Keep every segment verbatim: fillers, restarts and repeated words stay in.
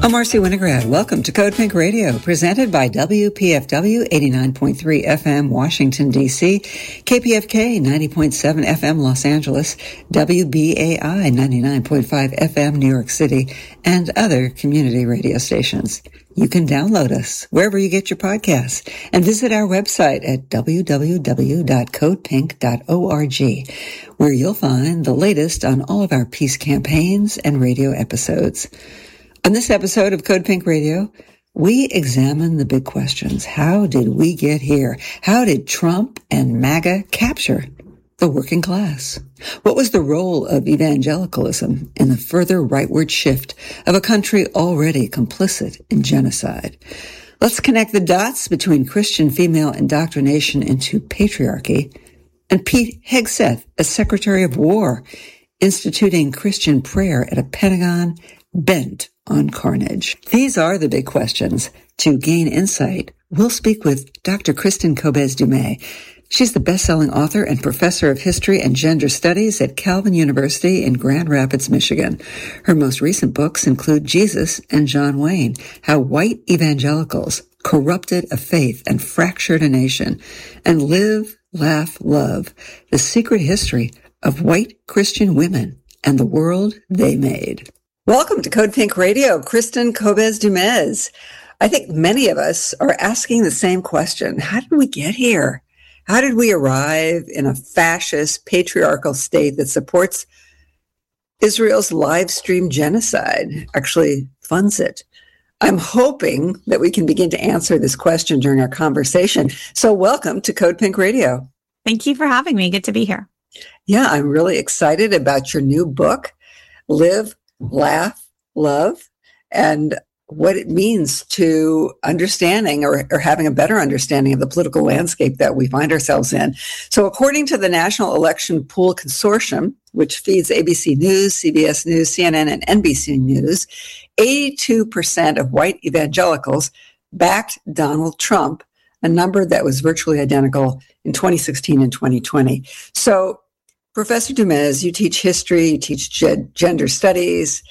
I'm Marcy Winograd. Welcome to Code Pink Radio, presented by W P F W eighty-nine point three F M, Washington, D C, K P F K ninety point seven F M, Los Angeles, W B A I ninety-nine point five F M, New York City, and other community radio stations. You can download us wherever you get your podcasts and visit our website at w w w dot code pink dot org, where you'll find the latest on all of our peace campaigns and radio episodes. On this episode of Code Pink Radio, we examine the big questions. How did we get here? How did Trump and MAGA capture the working class? What was the role of evangelicalism in the further rightward shift of a country already complicit in genocide? Let's connect the dots between Christian female indoctrination into patriarchy and Pete Hegseth as Secretary of War, instituting Christian prayer at a Pentagon bent on carnage. These are the big questions. To gain insight, we'll speak with Doctor Kristin Kobes Du Mez. She's the best-selling author and professor of history and gender studies at Calvin University in Grand Rapids, Michigan. Her most recent books include Jesus and John Wayne, How White Evangelicals Corrupted a Faith and Fractured a Nation, and Live, Laugh, Love, The Secret History of White Christian Women and the World They Made. Welcome to Code Pink Radio, Kristin Kobes Du Mez. I think many of us are asking the same question. How did we get here? How did we arrive in a fascist, patriarchal state that supports Israel's live stream genocide, actually funds it? I'm hoping that we can begin to answer this question during our conversation. So welcome to Code Pink Radio. Thank you for having me. Good to be here. Yeah, I'm really excited about your new book, Live, Laugh, Love, and what it means to understanding or, or having a better understanding of the political landscape that we find ourselves in. So according to the National Election Pool Consortium, which feeds A B C News, C B S News, C N N, and N B C News, eighty-two percent of white evangelicals backed Donald Trump, a number that was virtually identical in twenty sixteen and twenty twenty. So Professor Du Mez, you teach history, you teach ge- gender studies.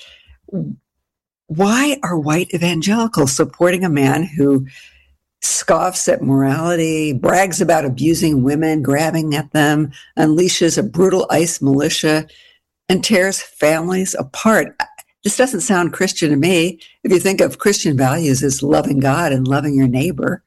Why are white evangelicals supporting a man who scoffs at morality, brags about abusing women, grabbing at them, unleashes a brutal ICE militia, and tears families apart? This doesn't sound Christian to me. If you think of Christian values as loving God and loving your neighbor.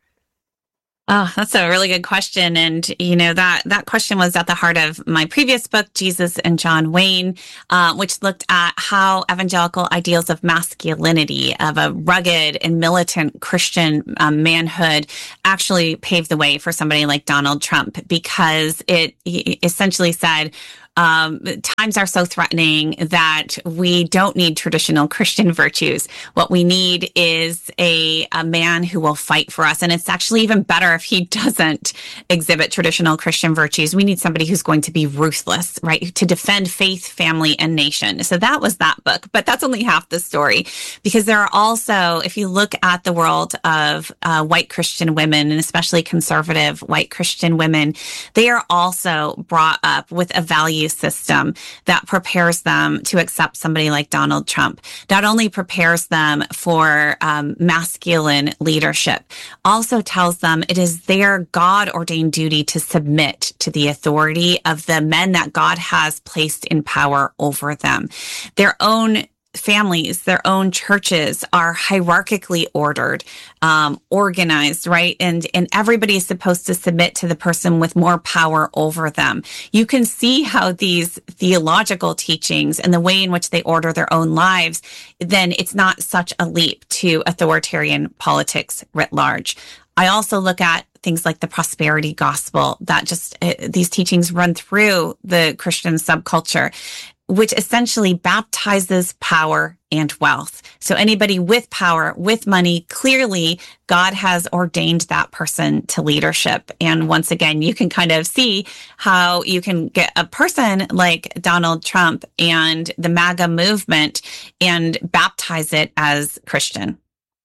Oh, that's a really good question. And, you know, that, that question was at the heart of my previous book, Jesus and John Wayne, uh, which looked at how evangelical ideals of masculinity, of a rugged and militant Christian um, manhood actually paved the way for somebody like Donald Trump, because it essentially said, Um, times are so threatening that we don't need traditional Christian virtues. What we need is a, a man who will fight for us. And it's actually even better if he doesn't exhibit traditional Christian virtues. We need somebody who's going to be ruthless, right? To defend faith, family, and nation. So that was that book. But that's only half the story, because there are also, if you look at the world of uh, white Christian women, and especially conservative white Christian women, they are also brought up with a value system that prepares them to accept somebody like Donald Trump. Not only prepares them for um, masculine leadership, also tells them it is their God-ordained duty to submit to the authority of the men that God has placed in power over them. Their own families, their own churches are hierarchically ordered, um, organized, right? And, and everybody is supposed to submit to the person with more power over them. You can see how these theological teachings and the way in which they order their own lives, then it's not such a leap to authoritarian politics writ large. I also look at things like the prosperity gospel that just, uh, these teachings run through the Christian subculture, which essentially baptizes power and wealth. So anybody with power, with money, clearly God has ordained that person to leadership. And once again, you can kind of see how you can get a person like Donald Trump and the MAGA movement and baptize it as Christian.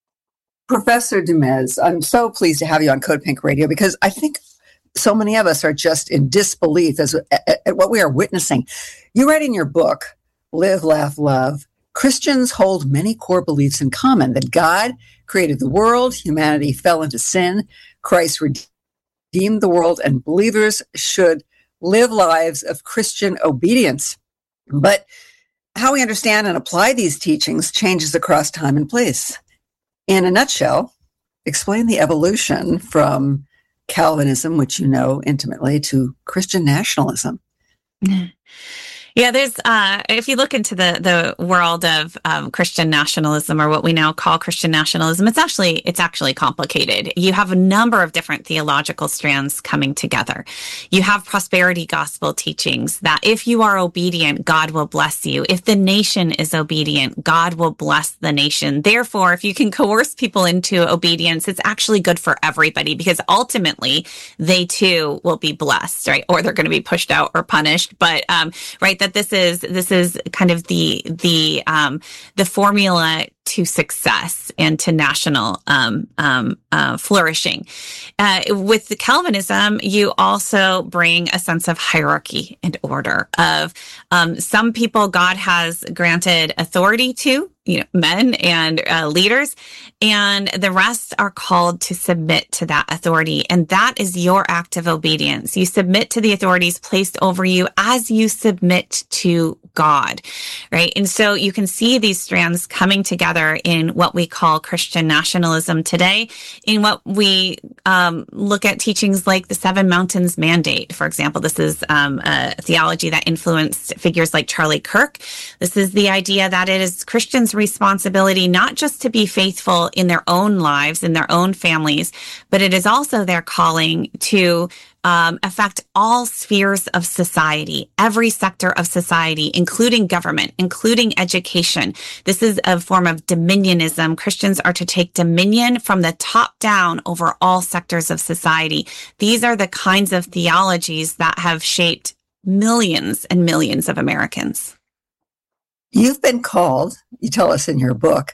Professor Du Mez, I'm so pleased to have you on Code Pink Radio, because I think so many of us are just in disbelief as at, at what we are witnessing. You write in your book, Live, Laugh, Love, Christians hold many core beliefs in common: that God created the world, humanity fell into sin, Christ redeemed the world, and believers should live lives of Christian obedience. But how we understand and apply these teachings changes across time and place. In a nutshell, explain the evolution from Calvinism, which you know intimately, to Christian nationalism. Yeah, there's, uh, if you look into the, the world of um, Christian nationalism, or what we now call Christian nationalism, it's actually, it's actually complicated. You have a number of different theological strands coming together. You have prosperity gospel teachings that if you are obedient, God will bless you. If the nation is obedient, God will bless the nation. Therefore, if you can coerce people into obedience, it's actually good for everybody, because ultimately they too will be blessed, right? Or they're going to be pushed out or punished. But, um, right, that this is this is kind of the the um, the formula to success and to national um, um, uh, flourishing. Uh, with the Calvinism, you also bring a sense of hierarchy and order. Of um, some people, God has granted authority to, you know, men and uh, leaders, and the rest are called to submit to that authority. And that is your act of obedience. You submit to the authorities placed over you as you submit to God, right? And so you can see these strands coming together in what we call Christian nationalism today, in what we um, look at teachings like the Seven Mountains Mandate. For example, this is um, a theology that influenced figures like Charlie Kirk. This is the idea that it is Christians' responsibility not just to be faithful in their own lives, in their own families, but it is also their calling to Um, affect all spheres of society, every sector of society, including government, including education. This is a form of dominionism. Christians are to take dominion from the top down over all sectors of society. These are the kinds of theologies that have shaped millions and millions of Americans. You've been called, you tell us in your book,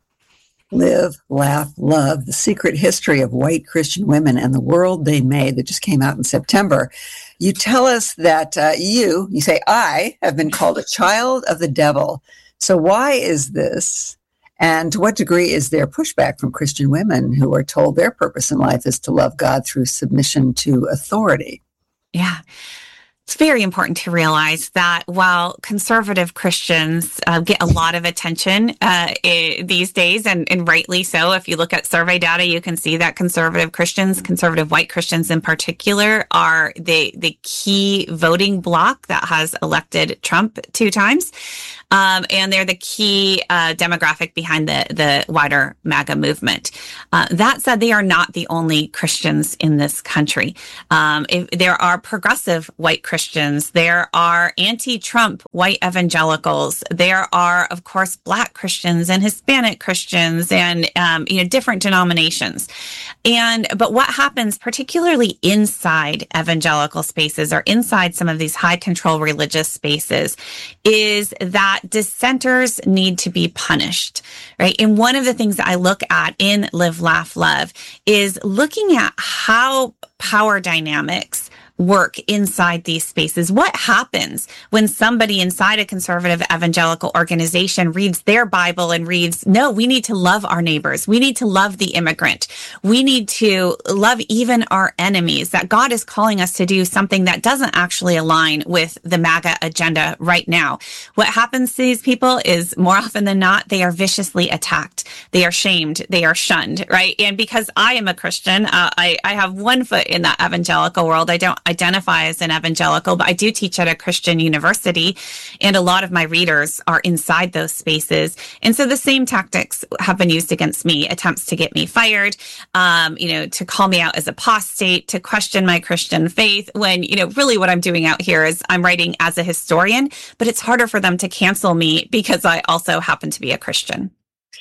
Live, Laugh, Love, The Secret History of White Christian Women and the World They Made, that just came out in September. You tell us that uh, you, you say, I have been called a child of the devil. So why is this? And to what degree is there pushback from Christian women who are told their purpose in life is to love God through submission to authority? Yeah. It's very important to realize that while conservative Christians uh, get a lot of attention uh, I- these days, and, and rightly so, if you look at survey data, you can see that conservative Christians, conservative white Christians in particular, are the, the key voting bloc that has elected Trump two times. Um, and they're the key uh, demographic behind the, the wider MAGA movement. Uh, that said, they are not the only Christians in this country. Um, if, there are progressive white Christians. There are anti-Trump white evangelicals. There are, of course, Black Christians and Hispanic Christians, and um, you know, different denominations. And but what happens, particularly inside evangelical spaces or inside some of these high control religious spaces, is that dissenters need to be punished, right? And one of the things that I look at in Live, Laugh, Love is looking at how power dynamics work inside these spaces. What happens when somebody inside a conservative evangelical organization reads their Bible and reads, no, we need to love our neighbors. We need to love the immigrant. We need to love even our enemies, that God is calling us to do something that doesn't actually align with the MAGA agenda right now. What happens to these people is, more often than not, they are viciously attacked. They are shamed. They are shunned, right? And because I am a Christian, uh, I, I have one foot in that evangelical world. I don't identify as an evangelical, but I do teach at a Christian university, and a lot of my readers are inside those spaces. And so the same tactics have been used against me: attempts to get me fired, um, you know, to call me out as apostate, to question my Christian faith, when, you know, really what I'm doing out here is I'm writing as a historian, but it's harder for them to cancel me because I also happen to be a Christian.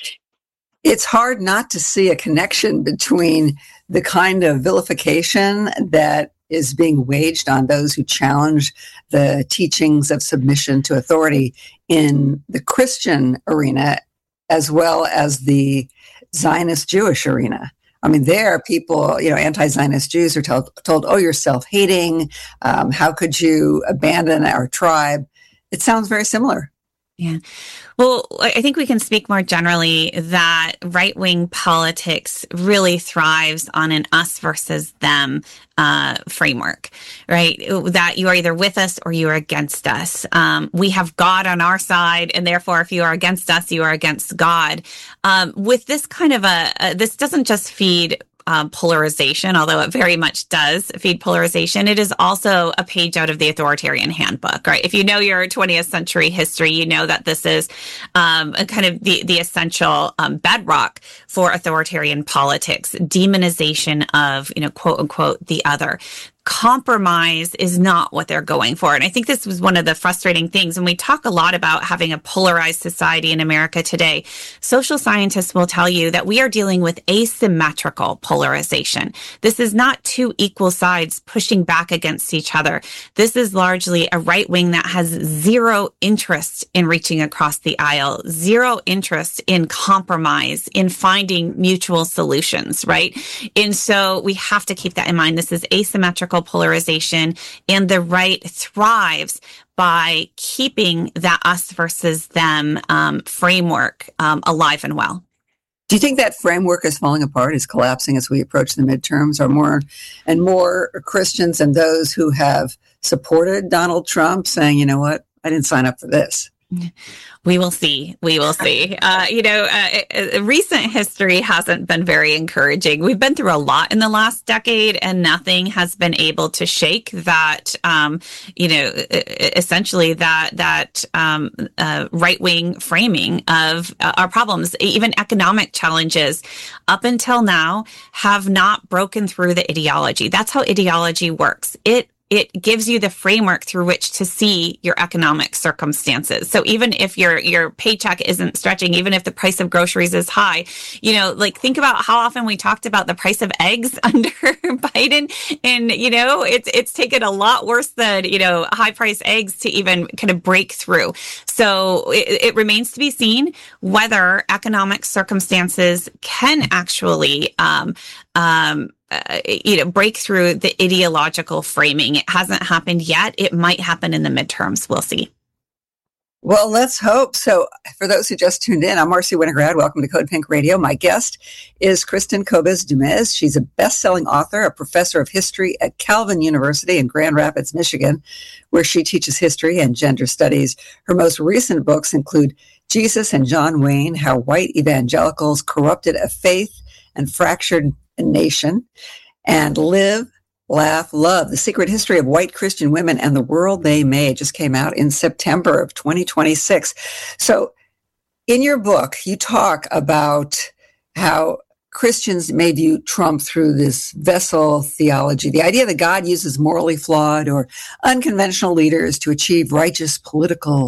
It's hard not to see a connection between the kind of vilification that is being waged on those who challenge the teachings of submission to authority in the Christian arena, as well as the Zionist Jewish arena. I mean, there people, you know, anti-Zionist Jews are told, told oh, you're self-hating. Um, how could you abandon our tribe? It sounds very similar. Yeah. Well, I think we can speak more generally that right-wing politics really thrives on an us versus them uh, framework, right? That you are either with us or you are against us. Um, we have God on our side, and therefore, if you are against us, you are against God. Um, with this kind of a, uh, this doesn't just feed Um, polarization, although it very much does feed polarization. It is also a page out of the authoritarian handbook, right? If you know your twentieth century history, you know that this is um, a kind of the, the essential um, bedrock for authoritarian politics, demonization of, you know, quote unquote, the other. Compromise is not what they're going for. And I think this was one of the frustrating things. And we talk a lot about having a polarized society in America today. Social scientists will tell you that we are dealing with asymmetrical polarization. This is not two equal sides pushing back against each other. This is largely a right wing that has zero interest in reaching across the aisle, zero interest in compromise, in finding mutual solutions, right? And so we have to keep that in mind. This is asymmetrical polarization, and the right thrives by keeping that us versus them um, framework um, alive and well. Do you think that framework is falling apart, is collapsing as we approach the midterms? Are more and more Christians and those who have supported Donald Trump saying, you know what, I didn't sign up for this? We will see. We will see. Uh, you know, uh, recent history hasn't been very encouraging. We've been through a lot in the last decade, and nothing has been able to shake that. Um, you know, essentially that that um, uh, right wing framing of uh, our problems. Even economic challenges, up until now, have not broken through the ideology. That's how ideology works. It It gives you the framework through which to see your economic circumstances. So even if your your paycheck isn't stretching, even if the price of groceries is high, you know, like think about how often we talked about the price of eggs under Biden, and you know, it's it's taken a lot worse than, you know, high price eggs to even kind of break through. So it, it remains to be seen whether economic circumstances can actually um, um, Uh, you know, break through the ideological framing. It hasn't happened yet. It might happen in the midterms. We'll see. Well, let's hope. So for those who just tuned in, I'm Marcy Winograd. Welcome to Code Pink Radio. My guest is Kristin Kobes Du Mez. She's a best-selling author, a professor of history at Calvin University in Grand Rapids, Michigan, where she teaches history and gender studies. Her most recent books include Jesus and John Wayne, How White Evangelicals Corrupted a Faith and Fractured a Nation, and Live, Laugh, Love, The Secret History of White Christian Women and the World They Made. Just came out in September of twenty twenty-six. So in your book, you talk about how Christians may view Trump through this vessel theology, the idea that God uses morally flawed or unconventional leaders to achieve righteous political